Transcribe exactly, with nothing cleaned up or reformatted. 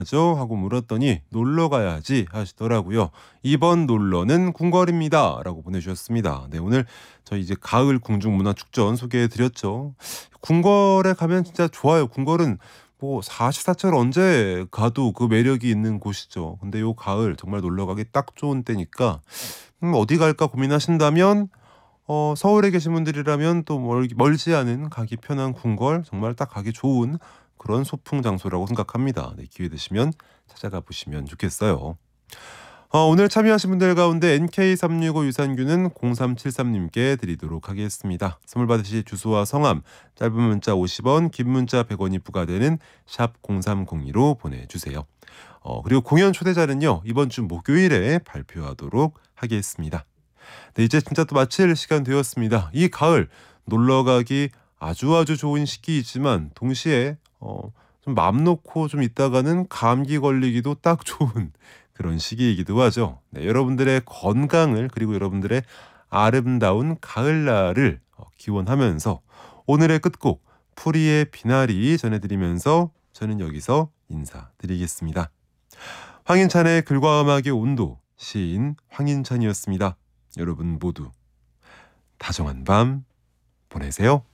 죠? 하고 물었더니 놀러 가야지 하시더라고요. 이번 놀러는 궁궐입니다. 라고 보내주셨습니다. 네, 오늘 저희 이제 가을 궁중문화축전 소개해 드렸죠. 궁궐에 가면 진짜 좋아요. 궁궐은 뭐 사시사철 언제 가도 그 매력이 있는 곳이죠. 근데 요 가을 정말 놀러 가기 딱 좋은 때니까 음, 어디 갈까 고민하신다면 어, 서울에 계신 분들이라면 또 멀, 멀지 않은 가기 편한 궁궐 정말 딱 가기 좋은 그런 소풍 장소라고 생각합니다. 네, 기회 되시면 찾아가 보시면 좋겠어요. 어, 오늘 참여하신 분들 가운데 엔케이 삼육오 유산균은 공삼칠삼님께 드리도록 하겠습니다. 선물 받으실 주소와 성함, 짧은 문자 오십 원, 긴 문자 백 원이 부과되는 샵 공삼공이로 보내주세요. 어, 그리고 공연 초대자는요, 이번 주 목요일에 발표하도록 하겠습니다. 네, 이제 진짜 또 마칠 시간 되었습니다. 이 가을 놀러 가기 아주 아주 좋은 시기이지만 동시에 어, 좀 맘 놓고 좀 있다가는 감기 걸리기도 딱 좋은 그런 시기이기도 하죠. 네, 여러분들의 건강을 그리고 여러분들의 아름다운 가을날을 어, 기원하면서 오늘의 끝곡 풀이의 비나리 전해드리면서 저는 여기서 인사드리겠습니다. 황인찬의 글과 음악의 온도, 시인 황인찬이었습니다. 여러분 모두 다정한 밤 보내세요.